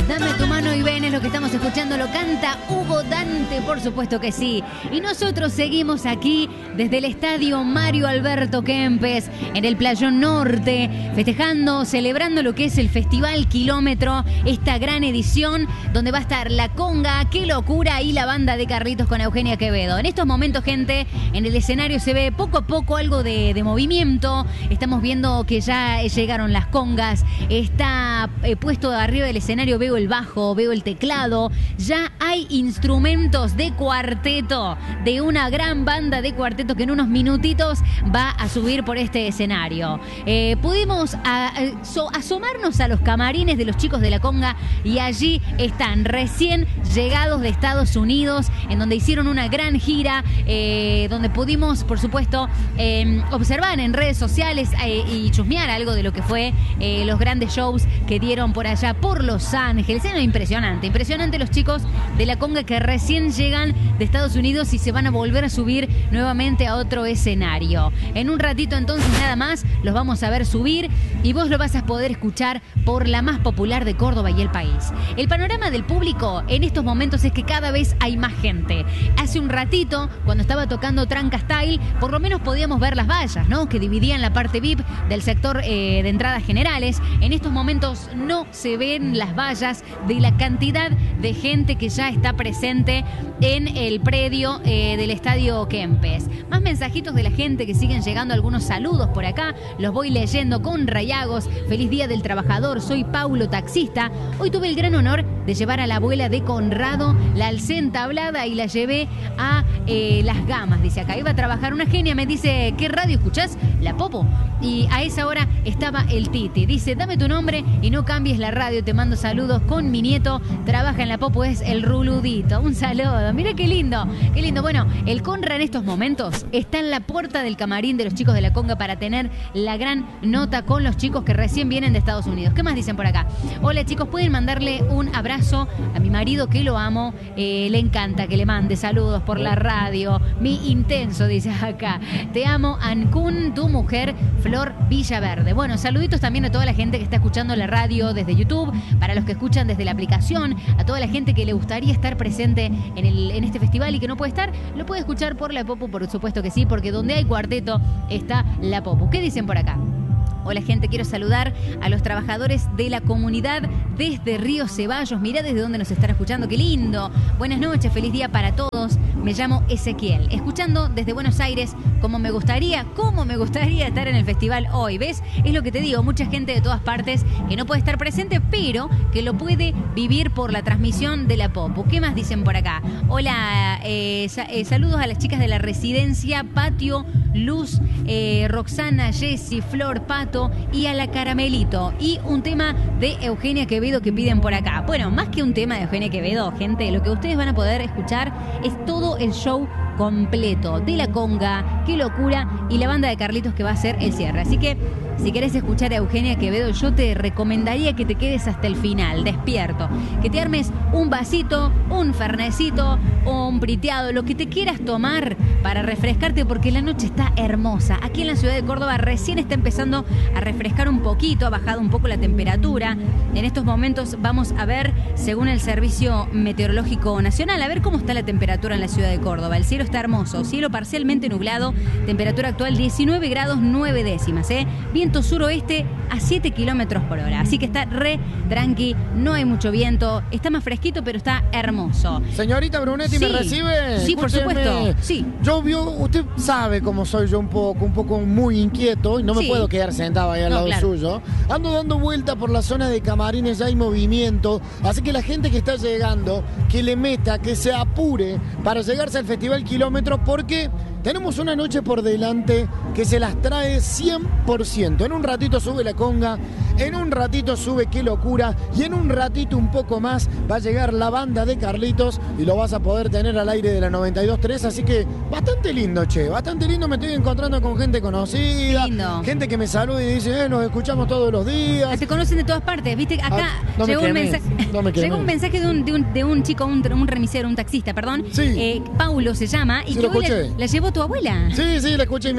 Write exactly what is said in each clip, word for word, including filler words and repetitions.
Dame tu mano y ven, es lo que estamos escuchando, lo canta Hugo Dante, por supuesto que sí. Y nosotros seguimos aquí desde el estadio Mario Alberto Kempes, en el Playón Norte, festejando, celebrando lo que es el Festival Kilómetro, esta gran edición donde va a estar La Conga, Qué Locura y la banda de Carlitos con Eugenia Quevedo. En estos momentos, gente, en el escenario se ve poco a poco algo de, de movimiento. Estamos viendo que ya llegaron las congas, está eh, puesto arriba del escenario, veo el bajo, veo el teclado, ya hay instrumentos de cuarteto, de una gran banda de cuarteto que en unos minutitos va a subir por este escenario. Eh, pudimos a, a, so, asomarnos a los camarines de los chicos de La Conga y allí están recién llegados de Estados Unidos, en donde hicieron una gran gira, eh, donde pudimos, por supuesto, eh, observar en redes sociales eh, y chusmear algo de lo que fue eh, los grandes shows que dieron por allá por Los Ángeles. Es impresionante, impresionante los chicos de La Conga que recién llegan de Estados Unidos y se van a volver a subir nuevamente a otro escenario. En un ratito entonces nada más los vamos a ver subir y vos lo vas a poder escuchar por la más popular de Córdoba y el país. El panorama del público en estos momentos es que cada vez hay más gente. Hace un ratito, cuando estaba tocando Tranca Style, por lo menos podíamos ver las vallas, ¿no?, que dividían la parte V I P del sector eh, de entradas generales. En estos momentos no se ven las vallas de la cantidad de gente que ya está presente en el predio eh, del Estadio Kempes. Más mensajitos de la gente que siguen llegando, algunos saludos por acá, los voy leyendo con rayagos. Feliz Día del Trabajador, soy Paulo, taxista. Hoy tuve el gran honor de llevar a la abuela de Conrado, la alcé entablada y la llevé a eh, Las Gamas, dice acá. Iba a trabajar una genia, me dice, ¿qué radio escuchás? La Popo. Y a esa hora estaba el Titi. Dice, dame tu nombre y no cambies la radio, te mando saludos con mi nieto, trabaja en la Popo, es el Ruludito. Un saludo, mira qué lindo, qué lindo. Bueno, el Conra en estos momentos está en la puerta del camarín de los chicos de La Conga para tener la gran nota con los chicos que recién vienen de Estados Unidos. ¿Qué más dicen por acá? Hola chicos, pueden mandarle un abrazo a mi marido que lo amo, eh, le encanta que le mande saludos por la radio, mi intenso, dice acá. Te amo, Ancún, tu mujer, Flor Villaverde. Bueno, saluditos también a toda la gente que está escuchando la radio desde YouTube, para los que escuchan desde la aplicación, a toda la gente que le gustaría estar presente en, el, en este festival y que no puede estar, lo puede escuchar por la Popu, por supuesto que sí, porque donde hay cuarteto está la Popu. ¿Qué dicen por acá? Hola gente, quiero saludar a los trabajadores de la comunidad desde Río Ceballos. Mirá desde dónde nos están escuchando, qué lindo. Buenas noches, feliz día para todos. Me llamo Ezequiel, escuchando desde Buenos Aires, como me gustaría, cómo me gustaría estar en el festival hoy. ¿Ves? Es lo que te digo, mucha gente de todas partes que no puede estar presente, pero que lo puede vivir por la transmisión de la Popu. ¿Qué más dicen por acá? Hola, eh, sa- eh, saludos a las chicas de la residencia Patio, Luz, eh, Roxana, Jessy, Flor, Pato y a la Caramelito. Y un tema de Eugenia Quevedo que piden por acá. Bueno, más que un tema de Eugenia Quevedo, gente, lo que ustedes van a poder escuchar es todo el show completo de La Conga, Qué Locura y la banda de Carlitos que va a hacer el cierre. Así que si querés escuchar a Eugenia Quevedo, yo te recomendaría que te quedes hasta el final, despierto, que te armes un vasito, un fernecito o un priteado, lo que te quieras tomar para refrescarte, porque la noche está hermosa. Aquí en la ciudad de Córdoba recién está empezando a refrescar un poquito, ha bajado un poco la temperatura. En estos momentos vamos a ver, según el Servicio Meteorológico Nacional, a ver cómo está la temperatura en la ciudad de Córdoba. El cielo está hermoso, cielo parcialmente nublado, temperatura actual diecinueve grados nueve décimas, ¿eh? Viento suroeste a siete kilómetros por hora, así que está re tranqui, no hay mucho viento, está más fresquito, pero está hermoso. Señorita Brunetti, Sí. ¿me recibe? Sí, por Escúcheme. supuesto, sí. Yo vio, usted sabe cómo soy yo un poco, un poco muy inquieto y no me Sí. puedo quedar sentado ahí al No, lado claro. suyo. Ando dando vuelta por la zona de camarines, ya hay movimiento, así que la gente que está llegando, que le meta, que se apure para llegarse al Festival Kilómetro, porque tenemos una noche por delante que se las trae cien por ciento. En un ratito sube La Conga, en un ratito sube Qué Locura y en un ratito un poco más va a llegar la banda de Carlitos y lo vas a poder tener al aire de la noventa y dos tres. Así que bastante lindo, che, bastante lindo. Me estoy encontrando con gente conocida, Lindo. gente que me saluda y dice, eh, nos escuchamos todos los días. Se conocen de todas partes, viste, acá Ah, no me llegó, un quemé, mensaje, no me quemé. llegó un mensaje de un, de un, de un chico, un, un remisero, un taxista, perdón, Sí. eh, Paulo se llama, y Sí, que lo hoy la, escuché. la llevó tu abuela. Sí, sí, la escuché y mi abuela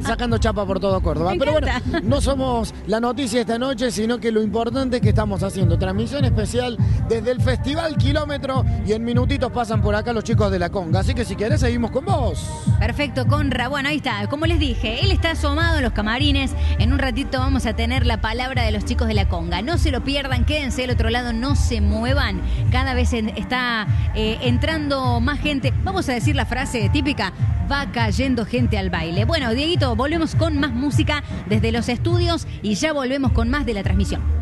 sacando chapa por todo Córdoba. Me Pero bueno, encanta. no somos la noticia esta noche, sino que lo importante es que estamos haciendo transmisión especial desde el Festival Kilómetro y en minutitos pasan por acá los chicos de la Conga. Así que si querés seguimos con vos. Perfecto, Conra. Bueno, ahí está. Como les dije, él está asomado en los camarines. En un ratito vamos a tener la palabra de los chicos de la Conga. No se lo pierdan, quédense del otro lado, no se muevan. Cada vez en- está eh, entrando más gente. Vamos a decir la frase típica, va cayendo gente al baile. Bueno, Dieguito, volvemos con más música desde los estudios y ya volvemos con más de la transmisión.